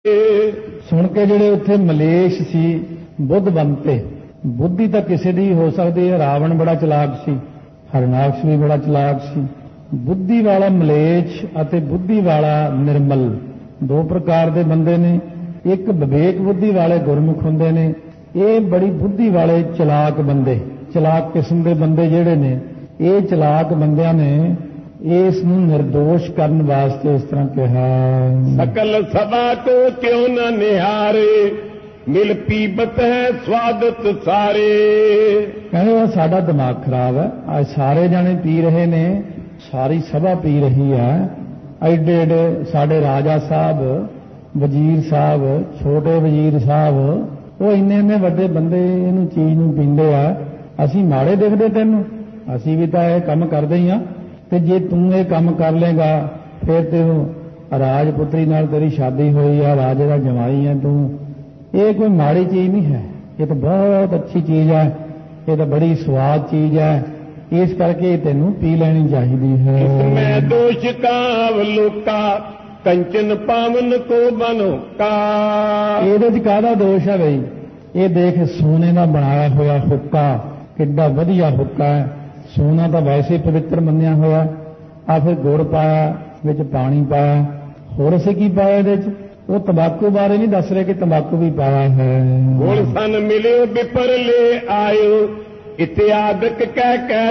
ਸੁਣ ਕੇ ਜਿਹੜੇ ਉੱਥੇ ਮਲੇਸ਼ ਸੀ ਬੁੱਧਵੰਤੇ, ਬੁੱਧੀ ਤਾਂ ਕਿਸੇ ਦੀ ਹੋ ਸਕਦੀ ਹੈ। ਰਾਵਣ ਬੜਾ ਚਲਾਕ ਸੀ, ਹਰਨਾਕਸ਼ ਵੀ ਬੜਾ ਚਲਾਕ ਸੀ। ਬੁੱਧੀ ਵਾਲਾ ਮਲੇਸ਼ ਅਤੇ ਬੁੱਧੀ ਵਾਲਾ ਨਿਰਮਲ ਦੋ ਪ੍ਰਕਾਰ ਦੇ ਬੰਦੇ ਨੇ। ਇੱਕ ਵਿਵੇਕ ਬੁੱਧੀ ਵਾਲੇ ਗੁਰਮੁਖ ਹੁੰਦੇ ਨੇ, ਇਹ ਬੜੀ ਬੁੱਧੀ ਵਾਲੇ ਚਲਾਕ ਬੰਦੇ, ਚਲਾਕ ਕਿਸਮ ਦੇ ਬੰਦੇ ਜਿਹੜੇ ਨੇ, ਇਹ ਚਲਾਕ ਬੰਦਿਆਂ ਨੇ ਇਸ ਨੂੰ ਨਿਰਦੋਸ਼ ਕਰਨ ਵਾਸਤੇ ਇਸ ਤਰ੍ਹਾਂ ਕਿਹਾ, ਸਕਲ ਸਭਾ ਕੋ ਕਿਉਂ ਨਾ ਨਿਹਾਰੇ, ਮਿਲ ਪੀਬਤ ਹੈ ਸਵਾਦਤ ਸਾਰੇ। ਕਹਿੰਦੇ ਸਾਡਾ ਦਿਮਾਗ ਖਰਾਬ ਹੈ, ਅੱਜ ਸਾਰੇ ਜਾਣੇ ਪੀ ਰਹੇ ਨੇ, ਸਾਰੀ ਸਭਾ ਪੀ ਰਹੀ ਹੈ। ਐਡੇ ਐਡੇ ਸਾਡੇ ਰਾਜਾ ਸਾਹਿਬ, ਵਜ਼ੀਰ ਸਾਹਿਬ, ਛੋਟੇ ਵਜ਼ੀਰ ਸਾਹਿਬ, ਉਹ ਇੰਨੇ ਵੱਡੇ ਬੰਦੇ ਇਹਨੂੰ ਚੀਜ਼ ਨੂੰ ਪੀਂਦੇ ਆ। ਅਸੀਂ ਮਾੜੇ ਦਿਖਦੇ ਤੈਨੂੰ? ਅਸੀਂ ਵੀ ਤਾਂ ਇਹ ਕੰਮ ਕਰਦੇ ਹੀ ਆ। ਤੇ ਜੇ ਤੂੰ ਇਹ ਕੰਮ ਕਰ ਲੇਗਾ ਫਿਰ ਤੈਨੂੰ ਰਾਜਪੁੱਤਰੀ ਨਾਲ ਤੇਰੀ ਸ਼ਾਦੀ ਹੋਈ ਆ, ਰਾਜੇ ਦਾ ਜਮਾਈ ਹੈ ਤੂੰ। ਇਹ ਕੋਈ ਮਾੜੀ ਚੀਜ਼ ਨਹੀਂ ਹੈ, ਇਹ ਤਾਂ ਬਹੁਤ ਅੱਛੀ ਚੀਜ਼ ਹੈ, ਇਹ ਤਾਂ ਬੜੀ ਸਵਾਦ ਚੀਜ਼ ਹੈ। ਇਸ ਕਰਕੇ ਤੈਨੂੰ ਪੀ ਲੈਣੀ ਚਾਹੀਦੀ ਹੈ। ਮੈਂ ਦੋਸ਼ ਕਾਵ ਲੋਕਾ ਕੰਚਨ ਪਾਵਨ ਕੋ ਬਨੋਕਾ। ਇਹਦੇ 'ਚ ਕਾਹਦਾ ਦੋਸ਼ ਹੈ ਬਈ? ਇਹ ਦੇਖ ਸੋਨੇ ਦਾ ਬਣਾਇਆ ਹੋਇਆ ਹੁੱਕਾ, ਕਿੱਡਾ ਵਧੀਆ ਹੁੱਕਾ ਹੈ। ਸੋਨਾ ਤਾਂ ਵੈਸੇ ਪਵਿੱਤਰ ਮੰਨਿਆ ਹੋਇਆ, ਆ ਫਿਰ ਗੁੜ ਪਾਇਆ, ਵਿੱਚ ਪਾਣੀ ਪਾਇਆ, ਹੋਰ ਅਸੀਂ ਕੀ ਪਾਇਆ ਇਹਦੇ 'ਚ? ਉਹ ਤੰਬਾਕੂ ਬਾਰੇ ਨਹੀਂ ਦੱਸ ਰਹੇ ਕਿ ਤੰਬਾਕੂ ਵੀ ਪਾਇਆ ਹੈ। ਗੁੜ ਸਨ ਮਿਲਿਓ ਬਿਪਰ ਲੈ ਆਇਓ, ਇਤਿਆਦਕ ਕਹਿ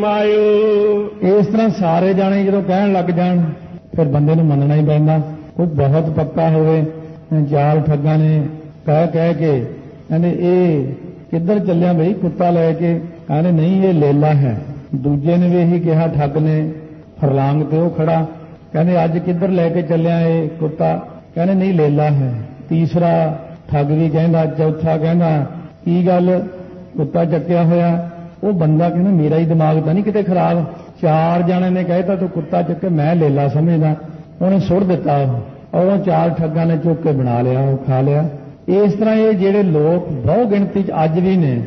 ਬਿਰਮਾਇਓ। ਇਸ ਤਰ੍ਹਾਂ ਸਾਰੇ ਜਾਣੇ ਜਦੋਂ ਕਹਿਣ ਲੱਗ ਜਾਣ ਫਿਰ ਬੰਦੇ ਨੂੰ ਮੰਨਣਾ ਹੀ ਪੈਂਦਾ। ਕੋਈ ਬਹੁਤ ਪੱਕਾ ਹੋਵੇ, ਚਾਰ ਠੱਗਾਂ ਨੇ ਕਹਿ ਕੇ ਕਹਿੰਦੇ ਇਹ ਕਿੱਧਰ ਚੱਲਿਆ ਬਈ ਕੁੱਤਾ ਲੈ ਕੇ? ਕਹਿੰਦੇ ਨਹੀਂ ਇਹ ਲੇਲਾ ਹੈ। ਦੂਜੇ ਨੇ ਵੀ ਇਹੀ ਕਿਹਾ, ਠੱਗ ਨੇ, ਫਰਲਾਂਗ ਤੇ ਉਹ ਖੜਾ, ਕਹਿੰਦੇ ਅੱਜ ਕਿੱਧਰ ਲੈ ਕੇ ਚੱਲਿਆ ਇਹ ਕੁੱਤਾ? ਕਹਿੰਦੇ ਨਹੀਂ ਲੇਲਾ ਹੈ। ਤੀਸਰਾ ਠੱਗ ਵੀ ਕਹਿੰਦਾ, ਚੌਥਾ ਕਹਿੰਦਾ ਕੀ ਗੱਲ ਕੁੱਤਾ ਚੱਕਿਆ ਹੋਇਆ? ਉਹ ਬੰਦਾ ਕਹਿੰਦਾ ਮੇਰਾ ਹੀ ਦਿਮਾਗ ਤਾਂ ਨਹੀਂ ਕਿਤੇ ਖਰਾਬ? ਚਾਰ ਜਣੇ ਨੇ ਕਹਿਤਾ ਤੂੰ ਕੁੱਤਾ ਚੱਕੇ, ਮੈਂ ਲੇਲਾ ਸਮਝਦਾ। ਉਹਨੇ ਸੁੱਟ ਦਿੱਤਾ ਔਰ ਉਹ ਚਾਰ ਠੱਗਾਂ ਨੇ ਚੁੱਕ ਕੇ ਬਣਾ ਲਿਆ, ਉਹ ਖਾ ਲਿਆ। ਇਸ ਤਰ੍ਹਾਂ ਇਹ ਜਿਹੜੇ ਲੋਕ ਬਹੁ ਗਿਣਤੀ 'ਚ ਅੱਜ ਵੀ ਨੇ,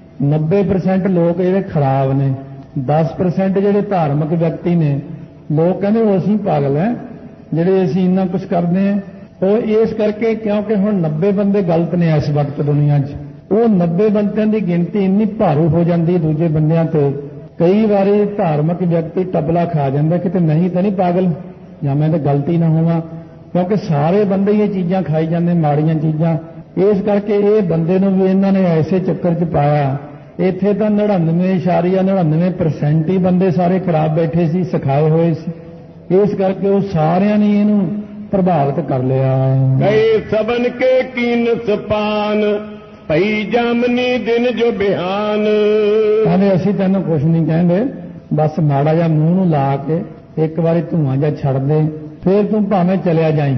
90% ਲੋਕ ਜਿਹੜੇ ਖਰਾਬ ਨੇ, 10% ਜਿਹੜੇ ਧਾਰਮਿਕ ਵਿਅਕਤੀ ਨੇ, ਲੋਕ ਕਹਿੰਦੇ ਉਹ ਅਸੀਂ ਪਾਗਲ ਹੈ ਜਿਹੜੇ ਅਸੀਂ ਇੰਨਾ ਕੁਝ ਕਰਦੇ ਹਾਂ। ਉਹ ਇਸ ਕਰਕੇ ਕਿਉਂਕਿ ਹੁਣ 90 ਬੰਦੇ ਗਲਤ ਨੇ ਇਸ ਵਕਤ ਦੁਨੀਆ 'ਚ। ਉਹ 90 ਬੰਦਿਆਂ ਦੀ ਗਿਣਤੀ ਇੰਨੀ ਭਾਰੂ ਹੋ ਜਾਂਦੀ ਦੂਜੇ ਬੰਦਿਆਂ ਤੇ, ਕਈ ਵਾਰੀ ਧਾਰਮਿਕ ਵਿਅਕਤੀ ਟਬਲਾ ਖਾ ਜਾਂਦਾ ਕਿ ਤੇ ਨਹੀਂ ਤਾਂ ਨਹੀਂ ਪਾਗਲ, ਜਾਂ ਮੈਂ ਤਾਂ ਗਲਤੀ ਨਾ ਹੋਵਾਂ, ਕਿਉਂਕਿ ਸਾਰੇ ਬੰਦੇ ਇਹ ਚੀਜ਼ਾਂ ਖਾਈ ਜਾਂਦੇ, ਮਾੜੀਆਂ ਚੀਜ਼ਾਂ। ਇਸ ਕਰਕੇ ਇਹ ਬੰਦੇ ਨੂੰ ਵੀ ਇਹਨਾਂ ਨੇ ਐਸੇ ਚੱਕਰ 'ਚ ਪਾਇਆ। ਇੱਥੇ ਤਾਂ 99.99% ਹੀ ਬੰਦੇ ਸਾਰੇ ਖਰਾਬ ਬੈਠੇ ਸੀ, ਸਿਖਾਏ ਹੋਏ ਸੀ। ਇਸ ਕਰਕੇ ਉਹ ਸਾਰਿਆਂ ਨੇ ਇਹਨੂੰ ਪ੍ਰਭਾਵਿਤ ਕਰ ਲਿਆ। ਗਏ ਸਬਨ ਕੇ ਕੀਨ ਸਪਾਨ, ਭਈ ਜਾਮਨੀ ਦਿਨ ਜੋ ਬਿਹਾਨ। ਕਹਿੰਦੇ ਅਸੀਂ ਤੈਨੂੰ ਕੁਝ ਨਹੀਂ ਕਹਿੰਦੇ, ਬਸ ਮਾੜਾ ਜਿਹਾ ਮੂੰਹ ਨੂੰ ਲਾ ਕੇ ਇੱਕ ਵਾਰੀ ਧੂਆਂ ਜਿਹਾ ਛੱਡ ਦੇ, ਫਿਰ ਤੂੰ ਭਾਵੇਂ ਚਲਿਆ ਜਾਈਂ।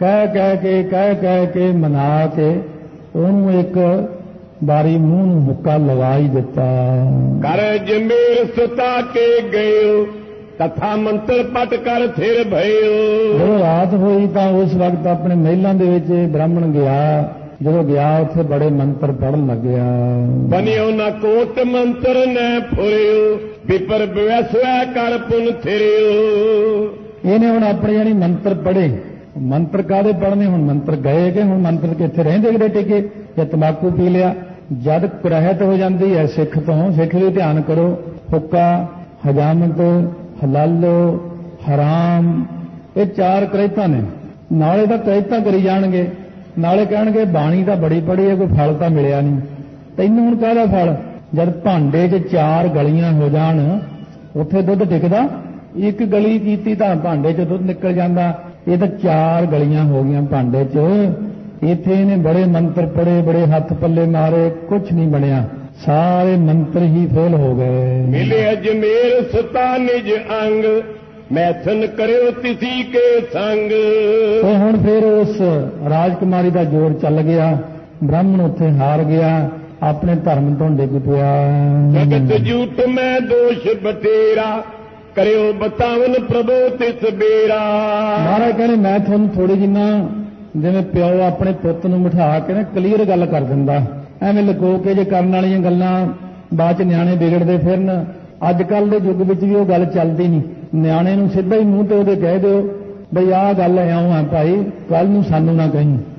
ਕਹਿ ਕੇ ਮਨਾ ਕੇ ਉਹਨੂੰ ਇੱਕ ਬਾਰੀ ਮੂੰਹ ਨੂੰ ਹੁੱਕਾ ਲਗਾ ਹੀ ਦਿੱਤਾ। ਕਰ ਜਮੇਰ ਸੁਤਾ ਕੇ ਗਇਓ, ਕਥਾ ਮੰਤਰ ਪਟ ਕਰ ਫਿਰ ਭਇਓ। ਜਦੋਂ ਰਾਤ ਹੋਈ ਤਾਂ ਉਸ ਵਕਤ ਆਪਣੇ ਮਹਿਲਾਂ ਦੇ ਵਿੱਚ ਬ੍ਰਾਹਮਣ ਗਿਆ। ਜਦੋਂ ਗਿਆ ਉੱਥੇ ਬੜੇ ਮੰਤਰ ਪੜਨ ਲੱਗਿਆ। ਬਨਿਓ ਨਾ ਕੋਟ ਮੰਤਰ ਨੈ ਫੁਰਿਓ, ਵਿਪਰ ਵਿਵਸੈ ਕਰ ਪੁਨ ਥਿਰਿਓ। ਇਹਨੇ ਹੁਣ ਆਪਣੇ ਜਾਨੀ ਮੰਤਰ ਪੜ੍ਹੇ। ਮੰਤਰ ਕਾਹਦੇ ਪੜ੍ਹਨੇ? ਹੁਣ ਮੰਤਰ ਗਏ ਕਿ ਹੁਣ ਮੰਤਰ ਕਿੱਥੇ ਰਹਿੰਦੇ ਕਿਤੇ ਟਿਕੇ? ਜੇ ਤੰਬਾਕੂ ਪੀ ਲਿਆ, ਜਦ ਕੁਰਹਿਤ ਹੋ ਜਾਂਦੀ ਹੈ ਸਿੱਖ ਤੋਂ, ਸਿੱਖ ਵੀ ਧਿਆਨ ਕਰੋ, ਹੁੱਕਾ, ਹਜਾਮਤ, ਹਲਾਲ, ਹਰਾਮ, ਇਹ ਚਾਰ ਕਰਹਿਤਾਂ ਨੇ। ਨਾਲੇ ਤਾਂ ਕਰਹਿਤਾਂ ਕਰੀ ਜਾਣਗੇ, ਨਾਲੇ ਕਹਿਣਗੇ ਬਾਣੀ ਤਾਂ ਬੜੀ ਪੜ੍ਹੀ ਹੈ, ਕੋਈ ਫਲ ਤਾਂ ਮਿਲਿਆ ਨਹੀਂ। ਤੈਨੂੰ ਹੁਣ ਕਾਹਦਾ ਫਲ? ਜਦ ਭਾਂਡੇ 'ਚ ਚਾਰ ਗਲੀਆਂ ਹੋ ਜਾਣ, ਉੱਥੇ ਦੁੱਧ ਟਿਕਦਾ? ਇੱਕ ਗਲੀ ਕੀਤੀ ਤਾਂ ਭਾਂਡੇ 'ਚ ਦੁੱਧ ਨਿਕਲ ਜਾਂਦਾ। ਇਹ ਤਾਂ ਚਾਰ ਗਲੀਆਂ ਹੋ ਗਈਆਂ ਭਾਂਡੇ 'ਚ। ਇੱਥੇ ਇਹਨੇ ਬੜੇ ਮੰਤਰ ਪੜ੍ਹੇ, ਬੜੇ ਹੱਥ ਪੱਲੇ ਮਾਰੇ, ਕੁਝ ਨਹੀਂ ਬਣਿਆ, ਸਾਰੇ ਮੰਤਰ ਹੀ ਫੇਲ ਹੋ ਗਏ। ਮਿਲੇ ਅਜਮੇਰ ਸੁਤਾ ਨਿਜ ਅੰਗ, ਮੈਥਨ ਕਰਿਓ ਤਿਸੀ ਕੇ ਸੰਗ। ਤੇ ਹੁਣ ਫਿਰ ਉਸ ਰਾਜਕੁਮਾਰੀ ਦਾ ਜ਼ੋਰ ਚੱਲ ਗਿਆ, ਬ੍ਰਾਹਮਣ ਉੱਥੇ ਹਾਰ ਗਿਆ, ਆਪਣੇ ਧਰਮ ਤੋਂ ਡਿੱਗ ਪਿਆ। ਜਗਤ ਝੂਠ ਮੈਂ ਦੋਸ਼ ਬਤੇਰਾ, ਕਰਿਓ ਬਤਾਵਨ ਪ੍ਰਭੂ ਤਿਸ ਬੇਰਾ। ਮਹਾਰਾਜ ਕਹਿੰਦੇ ਮੈਂ ਤੁਹਾਨੂੰ ਥੋੜੀ ਜਿੰਨਾ ਜਿਵੇਂ ਪਿਓ ਆਪਣੇ ਪੁੱਤ ਨੂੰ ਬਿਠਾ ਕੇ ਨਾ ਕਲੀਅਰ ਗੱਲ ਕਰ ਦਿੰਦਾ, ਐਵੇਂ ਲੁਕੋ ਕੇ ਜੇ ਕਰਨ ਵਾਲੀਆਂ ਗੱਲਾਂ ਬਾਅਦ ਚ ਨਿਆਣੇ ਵਿਗੜਦੇ ਫਿਰਨ। ਅੱਜ ਕੱਲ ਦੇ ਯੁੱਗ ਵਿੱਚ ਵੀ ਉਹ ਗੱਲ ਚੱਲਦੀ ਨਹੀਂ। ਨਿਆਣੇ ਨੂੰ ਸਿੱਧਾ ਹੀ ਮੂੰਹ ਤੇ ਉਹਦੇ ਕਹਿ ਦਿਓ ਬਈ ਆਹ ਗੱਲ ਇਉਂ ਆ ਭਾਈ, ਕੱਲ ਨੂੰ ਸਾਨੂੰ ਨਾ ਕਹੀਂ।